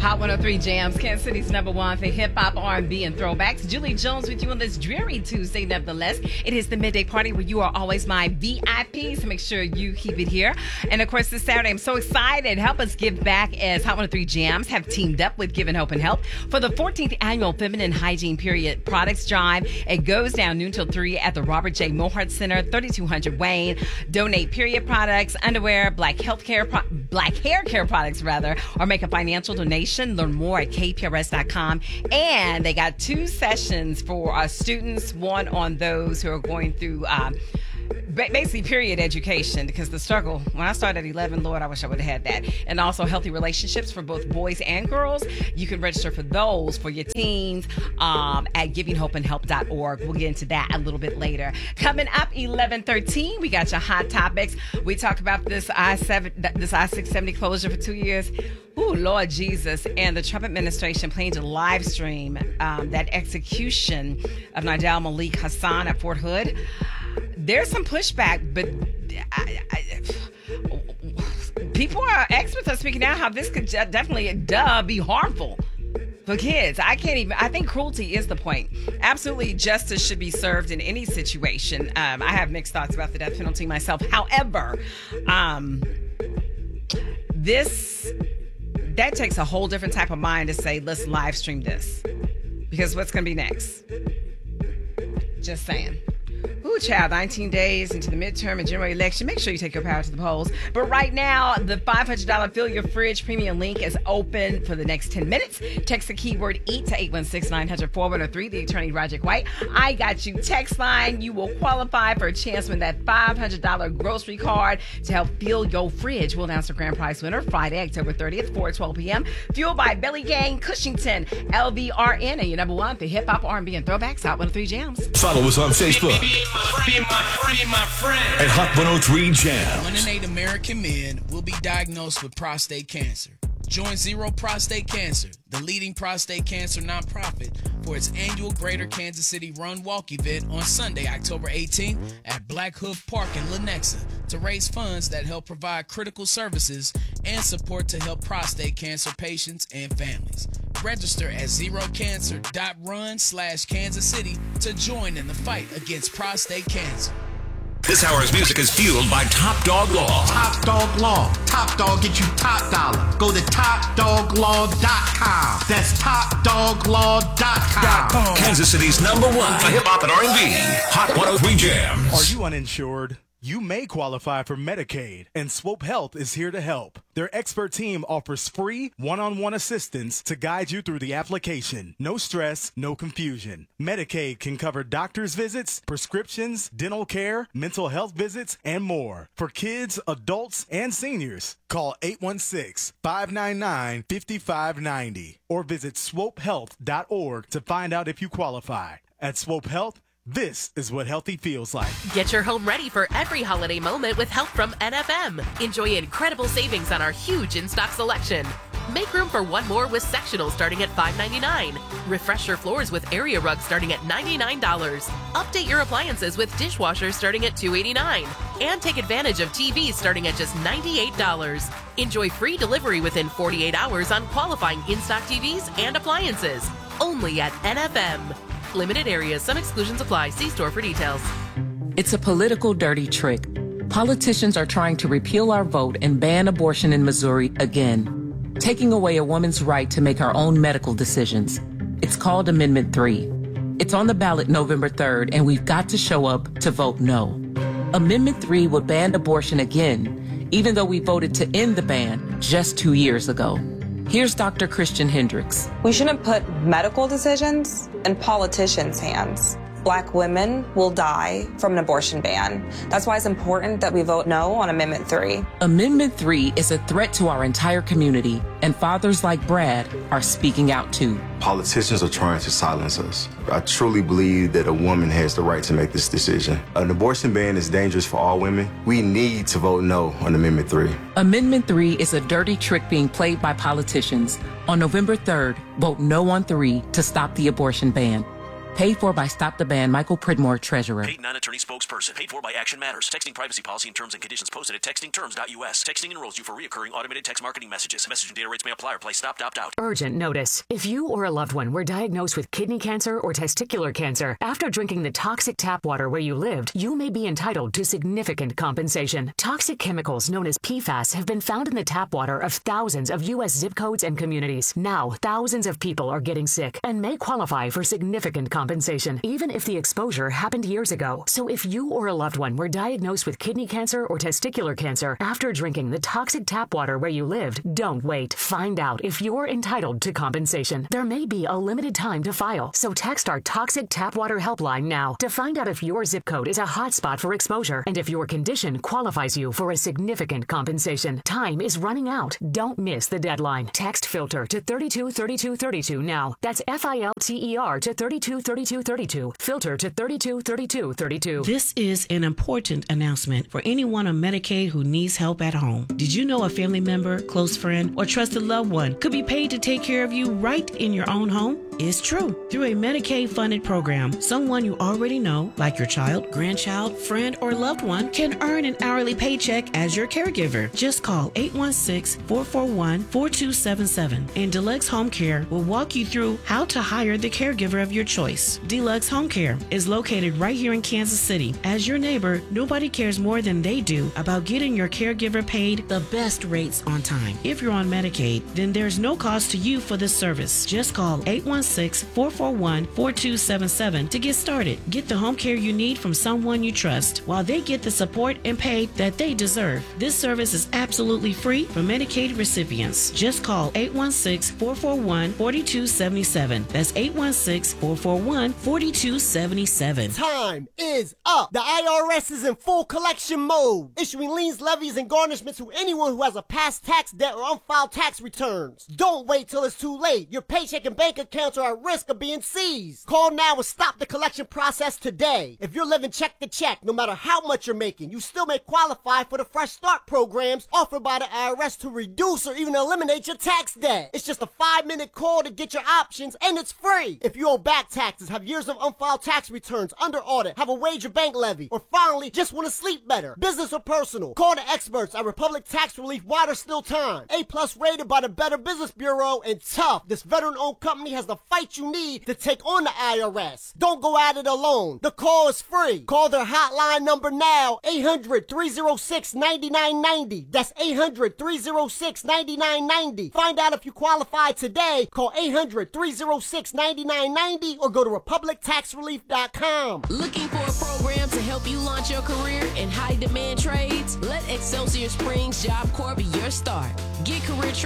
Hot 103 Jams, Kansas City's #1 for hip-hop, R&B, and throwbacks. Julie Jones with you on this dreary Tuesday, nevertheless. It is the midday party where you are always my VIP, so make sure you keep it here. And, of course, this Saturday, I'm so excited. Help us give back as Hot 103 Jams have teamed up with Giving Hope and Help for the 14th Annual Feminine Hygiene Period Products Drive. It goes down noon till 3 at the Robert J. Mohart Center, 3200 Wayne. Donate period products, underwear, black hair care products, or make a financial donation. Learn more at kprs.com. And they got 2 sessions for students, one on those who are going through basically period education, because the struggle, when I started at 11, Lord, I wish I would have had that. And also healthy relationships for both boys and girls. You can register for those for your teens at givinghopeandhelp.org. We'll get into that a little bit later. Coming up 11:13, we got your hot topics. We talked about this I-670 closure for 2 years. Ooh, Lord Jesus. And the Trump administration planning to live stream that execution of Nidal Malik Hassan at Fort Hood. There's some pushback, but people experts are speaking out how this could definitely be harmful for kids. I think cruelty is the point. Absolutely, justice should be served in any situation. I have mixed thoughts about the death penalty myself. However, that takes a whole different type of mind to say, let's live stream this. Because what's going to be next? Just saying. Ooh, child, 19 days into the midterm and general election. Make sure you take your power to the polls. But right now, the $500 Fill Your Fridge premium link is open for the next 10 minutes. Text the keyword EAT to 816-900-4103. The attorney, Roger White. I got you. Text line. You will qualify for a chance to win that $500 grocery card to help fill your fridge. We'll announce the grand prize winner Friday, October 30th, 4:12 p.m. Fueled by Belly Gang, Cushington, LVRN, and your #1 for hip-hop, R&B, and throwbacks. Hot 103 Jams. Follow us on Facebook. Be my friend. At Hot 103 Jams. 1 in 8 American men will be diagnosed with prostate cancer. Join Zero Prostate Cancer, the leading prostate cancer nonprofit, for its annual Greater Kansas City Run Walk event on Sunday, October 18th at Black Hook Park in Lenexa to raise funds that help provide critical services and support to help prostate cancer patients and families. Register at zerocancer.run/Kansas City to join in the fight against prostate cancer. This hour's music is fueled by Top Dog Law. Top Dog Law. Top Dog get you top dollar. Go to TopDogLaw.com. That's TopDogLaw.com. Kansas City's #1 for hip-hop and R&B. Hot 103 Jams. Are you uninsured? You may qualify for Medicaid, and Swope Health is here to help. Their expert team offers free one-on-one assistance to guide you through the application. No stress, no confusion. Medicaid can cover doctor's visits, prescriptions, dental care, mental health visits, and more. For kids, adults, and seniors, call 816-599-5590 or visit swopehealth.org to find out if you qualify. At Swope Health, this is what healthy feels like. Get your home ready for every holiday moment with help from NFM. Enjoy incredible savings on our huge in-stock selection. Make room for one more with sectionals starting at $5.99. Refresh your floors with area rugs starting at $99. Update your appliances with dishwashers starting at $289. And take advantage of TVs starting at just $98. Enjoy free delivery within 48 hours on qualifying in-stock TVs and appliances. Only at NFM. Limited areas. Some exclusions apply. See store for details. It's a political dirty trick. Politicians are trying to repeal our vote and ban abortion in Missouri again, taking away a woman's right to make her own medical decisions. It's called Amendment 3. It's on the ballot November 3rd, and we've got to show up to vote no. Amendment 3 would ban abortion again, even though we voted to end the ban just 2 years ago. Here's Dr. Christian Hendricks. We shouldn't put medical decisions in politicians' hands. Black women will die from an abortion ban. That's why it's important that we vote no on Amendment 3. Amendment 3 is a threat to our entire community, and fathers like Brad are speaking out too. Politicians are trying to silence us. I truly believe that a woman has the right to make this decision. An abortion ban is dangerous for all women. We need to vote no on Amendment 3. Amendment 3 is a dirty trick being played by politicians. On November 3rd, vote no on 3 to stop the abortion ban. Paid for by Stop the Ban, Michael Pridmore, Treasurer. Paid non-attorney spokesperson. Paid for by Action Matters. Texting privacy policy and terms and conditions posted at textingterms.us. Texting enrolls you for recurring automated text marketing messages. Message and data rates may apply or play stopped, opt out. Urgent notice. If you or a loved one were diagnosed with kidney cancer or testicular cancer after drinking the toxic tap water where you lived, you may be entitled to significant compensation. Toxic chemicals known as PFAS have been found in the tap water of thousands of U.S. zip codes and communities. Now, thousands of people are getting sick and may qualify for significant compensation, even if the exposure happened years ago. So if you or a loved one were diagnosed with kidney cancer or testicular cancer after drinking the toxic tap water where you lived, don't wait. Find out if you're entitled to compensation. There may be a limited time to file, so text our Toxic Tap Water Helpline now to find out if your zip code is a hotspot for exposure and if your condition qualifies you for a significant compensation. Time is running out. Don't miss the deadline. Text FILTER to 323232 now. That's FILTER to 323232. FILTER to 323232. This is an important announcement for anyone on Medicaid who needs help at home. Did you know a family member, close friend, or trusted loved one could be paid to take care of you right in your own home? It's true. Through a Medicaid-funded program, someone you already know, like your child, grandchild, friend, or loved one, can earn an hourly paycheck as your caregiver. Just call 816-441-4277, and Deluxe Home Care will walk you through how to hire the caregiver of your choice. Deluxe Home Care is located right here in Kansas City. As your neighbor, nobody cares more than they do about getting your caregiver paid the best rates on time. If you're on Medicaid, then there's no cost to you for this service. Just call 816-441-4277 to get started. Get the home care you need from someone you trust while they get the support and pay that they deserve. This service is absolutely free for Medicaid recipients. Just call 816-441-4277. That's 816-441-4277. Time is up. The IRS is in full collection mode, issuing liens, levies, and garnishments to anyone who has a past tax debt or unfiled tax returns. Don't wait till it's too late. Your paycheck and bank accounts are at risk of being seized. Call now and stop the collection process today. If you're living check to check, no matter how much you're making, you still may qualify for the Fresh Start programs offered by the IRS to reduce or even eliminate your tax debt. It's just a 5-minute call to get your options, and it's free. If you owe back taxes, have years of unfiled tax returns, under audit, have a wage or bank levy, or finally just want to sleep better, business or personal, call the experts at Republic Tax Relief while there's still time. A+ rated by the Better Business Bureau, and tough. This veteran-owned company has the fight you need to take on the IRS. Don't go at it alone. The call is free. Call their hotline number now, 800-306-9990. That's 800-306-9990. Find out if you qualify today. Call 800-306-9990 or go to republictaxrelief.com. Looking for a program to help you launch your career in high-demand trades? Let Excelsior Springs Job Corps be your start. Get career